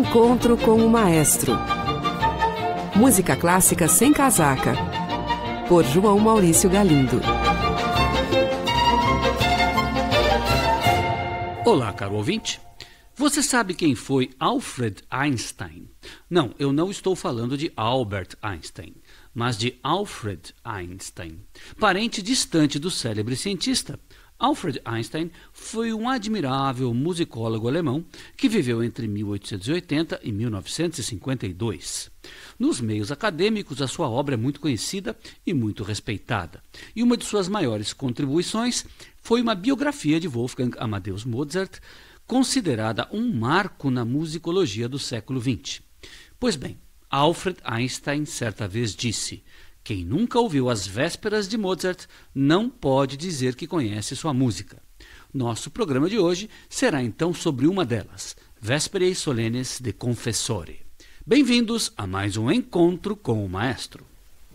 Encontro com o Maestro. Música clássica sem casaca, por João Maurício Galindo. Olá, caro ouvinte. Você sabe quem foi Alfred Einstein? Não, eu não estou falando de Albert Einstein, mas de Alfred Einstein, parente distante do célebre cientista. Alfred Einstein foi um admirável musicólogo alemão que viveu entre 1880 e 1952. Nos meios acadêmicos, a sua obra é muito conhecida e muito respeitada. E uma de suas maiores contribuições foi uma biografia de Wolfgang Amadeus Mozart, considerada um marco na musicologia do século XX. Pois bem, Alfred Einstein certa vez disse: quem nunca ouviu as vésperas de Mozart não pode dizer que conhece sua música. Nosso programa de hoje será então sobre uma delas, Vesperae Solenes de Confessore. Bem-vindos a mais um Encontro com o Maestro.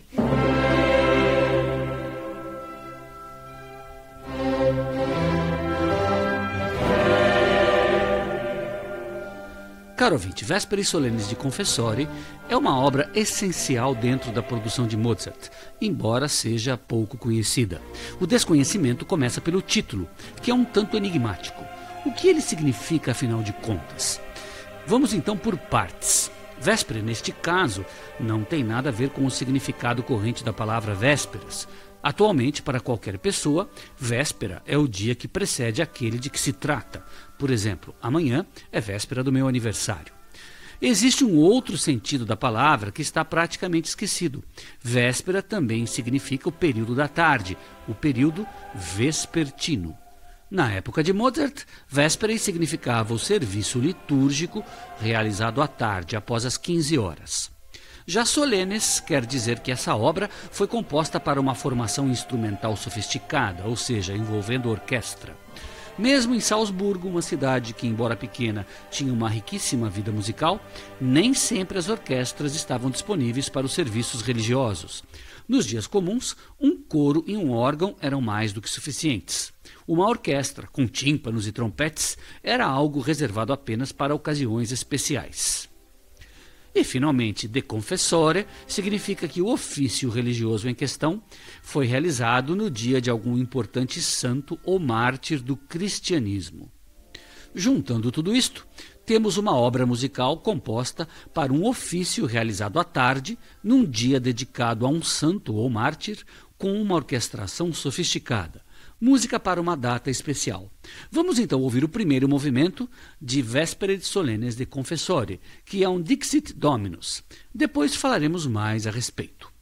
Caro ouvinte, Vesperae Solenes de Confessore é uma obra essencial dentro da produção de Mozart, embora seja pouco conhecida. O desconhecimento começa pelo título, que é um tanto enigmático. O que ele significa, afinal de contas? Vamos então por partes. Véspera, neste caso, não tem nada a ver com o significado corrente da palavra vésperas. Atualmente, para qualquer pessoa, véspera é o dia que precede aquele de que se trata. Por exemplo, amanhã é véspera do meu aniversário. Existe um outro sentido da palavra que está praticamente esquecido. Véspera também significa o período da tarde, o período vespertino. Na época de Mozart, véspera significava o serviço litúrgico realizado à tarde, após as 15 horas. Já Solenes quer dizer que essa obra foi composta para uma formação instrumental sofisticada, ou seja, envolvendo orquestra. Mesmo em Salzburgo, uma cidade que, embora pequena, tinha uma riquíssima vida musical, nem sempre as orquestras estavam disponíveis para os serviços religiosos. Nos dias comuns, um coro e um órgão eram mais do que suficientes. Uma orquestra, com tímpanos e trompetes, era algo reservado apenas para ocasiões especiais. E, finalmente, de confessore significa que o ofício religioso em questão foi realizado no dia de algum importante santo ou mártir do cristianismo. Juntando tudo isto, temos uma obra musical composta para um ofício realizado à tarde, num dia dedicado a um santo ou mártir, com uma orquestração sofisticada. Música para uma data especial. Vamos então ouvir o primeiro movimento de Vesperae Solenes de Confessore, que é um Dixit Dominus. Depois falaremos mais a respeito.